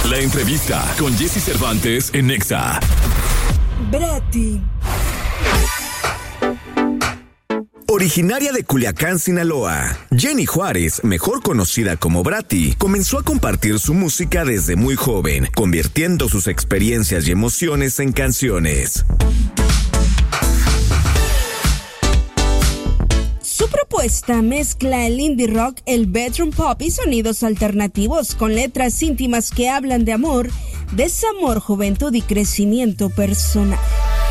La entrevista con Jesse Cervantes en Nexa. Bratty. Originaria de Culiacán, Sinaloa, Jenny Juárez, mejor conocida como Bratty, comenzó a compartir su música desde muy joven, convirtiendo sus experiencias y emociones en canciones. Su propuesta mezcla el indie rock, el bedroom pop y sonidos alternativos con letras íntimas que hablan de amor, desamor, juventud y crecimiento personal.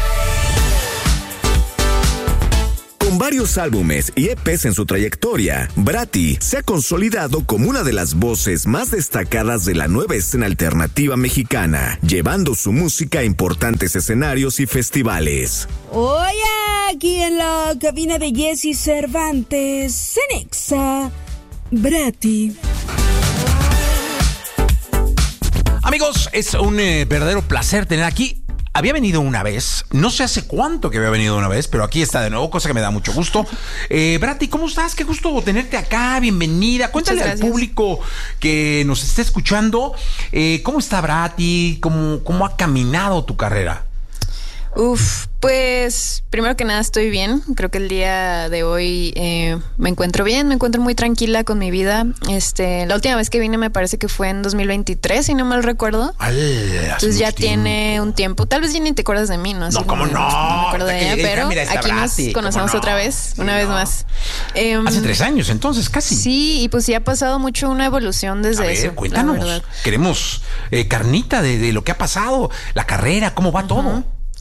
Con varios álbumes y EPs en su trayectoria, Bratty se ha consolidado como una de las voces más destacadas de la nueva escena alternativa mexicana, llevando su música a importantes escenarios y festivales. Hoy aquí en la cabina de Jesse Cervantes, en Nexa, Bratty. Amigos, es un verdadero placer tener aquí. Había venido una vez, no sé hace cuánto que había venido una vez, pero aquí está de nuevo, cosa que me da mucho gusto. Bratty, ¿cómo estás? Qué gusto tenerte acá, bienvenida. Cuéntale al público que nos esté escuchando, ¿cómo está Bratty? ¿Cómo ha caminado tu carrera? Pues primero que nada estoy bien. Creo que el día de hoy me encuentro bien, me encuentro muy tranquila con mi vida. La última vez que vine me parece que fue en 2023, si no mal recuerdo. Entonces ya tiene un tiempo. Tal vez ya ni te acuerdas de mí, ¿no? No, ¿cómo no? No me acuerdo de ella, pero aquí Bratty, nos conocemos otra vez, una vez más. Hace 3 años entonces, casi. Sí, y pues sí ha pasado mucho una evolución desde eso. Cuéntanos, queremos carnita de lo que ha pasado, la carrera, cómo va todo.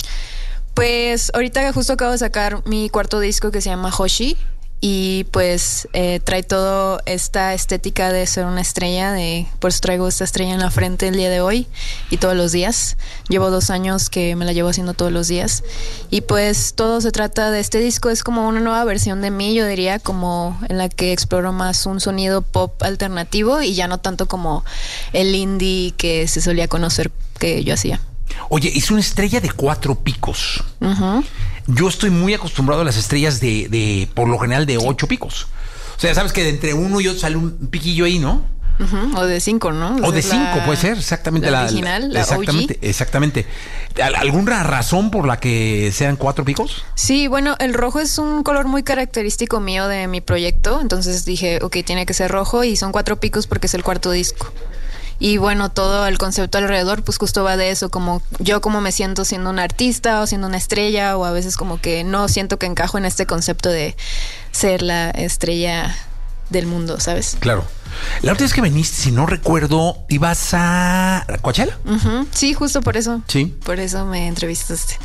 Pues ahorita justo acabo de sacar mi cuarto disco que se llama Hoshi y pues trae todo esta estética de ser una estrella, por eso traigo esta estrella en la frente el día de hoy y todos los días. Llevo 2 años que me la llevo haciendo todos los días y pues todo se trata de este disco, es como una nueva versión de mí, yo diría, como en la que exploro más un sonido pop alternativo y ya no tanto como el indie que se solía conocer que yo hacía. Oye, es una estrella de 4 picos. Yo estoy muy acostumbrado a las estrellas de por lo general, de 8 picos. O sea, sabes que de entre uno y otro sale un piquillo ahí, ¿no? O de 5, ¿no? O de 5, puede ser, exactamente. La original, la exactamente, OG. Exactamente. ¿Alguna razón por la que sean 4 picos? Sí, bueno, el rojo es un color muy característico mío de mi proyecto. Entonces dije, ok, tiene que ser rojo y son 4 picos porque es el cuarto disco. Y bueno, todo el concepto alrededor pues justo va de eso, como yo como me siento siendo una artista o siendo una estrella, o a veces como que no siento que encajo en este concepto de ser la estrella del mundo, ¿sabes? Claro. La última vez que viniste, si no recuerdo, ibas a Coachella. Sí, justo por eso. Sí. Por eso me entrevistaste.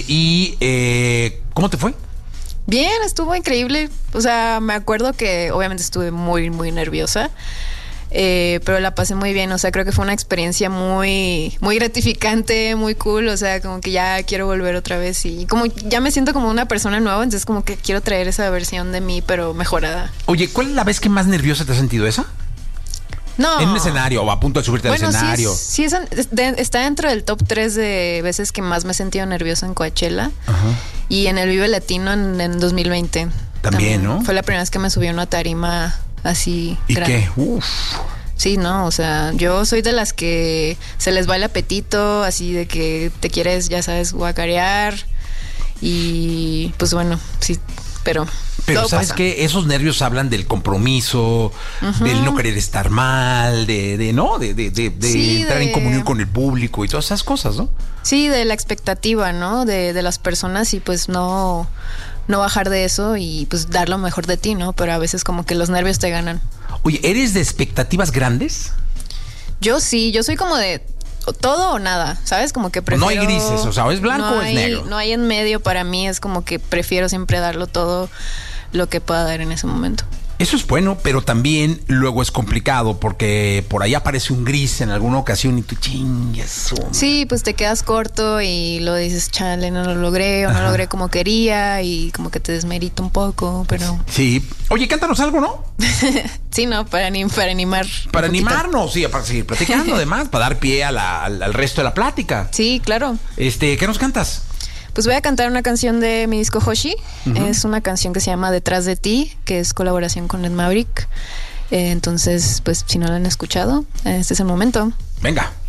¿Cómo te fue? Bien, estuvo increíble. O sea, me acuerdo que obviamente estuve muy, muy nerviosa. Pero la pasé muy bien, o sea, creo que fue una experiencia muy, muy gratificante, muy cool, o sea, como que ya quiero volver otra vez y como ya me siento como una persona nueva, entonces como que quiero traer esa versión de mí, pero mejorada. Oye, ¿cuál es la vez que más nerviosa te has sentido esa? No. En un escenario o a punto de subirte al escenario. Sí, está dentro del top 3 de veces que más me he sentido nerviosa en Coachella. Y en el Vive Latino en 2020. También, ¿no? Fue la primera vez que me subí a una tarima así. ¿Y grande. qué? Uf. Sí, no, o sea, yo soy de las que se les va el apetito, así de que te quieres, ya sabes, guacarear. Y pues bueno, sí, pero ¿sabes pasa? Que esos nervios hablan del compromiso, del no querer estar mal, de sí, entrar en comunión con el público y todas esas cosas, ¿no? Sí, de la expectativa, ¿no? De las personas y pues no bajar de eso y pues dar lo mejor de ti, ¿no? Pero a veces como que los nervios te ganan. Oye, ¿eres de expectativas grandes? Yo sí, yo soy como de todo o nada, ¿sabes? Como que prefiero... No hay grises, o sea, o es blanco o es negro. No hay en medio para mí, es como que prefiero siempre darlo todo lo que pueda dar en ese momento. Eso es bueno, pero también luego es complicado porque por ahí aparece un gris en alguna ocasión y tú chingues. Sí, pues te quedas corto y lo dices, chale, no lo logré o no logré como quería y como que te desmerita un poco, pero... Sí. Oye, cántanos algo, ¿no? Sí, ¿no? Para animar. Para animarnos, sí, para seguir platicando además, para dar pie al resto de la plática. Sí, claro. ¿Qué nos cantas? Pues voy a cantar una canción de mi disco Hoshi. Es una canción que se llama Detrás de ti, que es colaboración con Ed Maverick. Entonces, pues si no la han escuchado, este es el momento. Venga.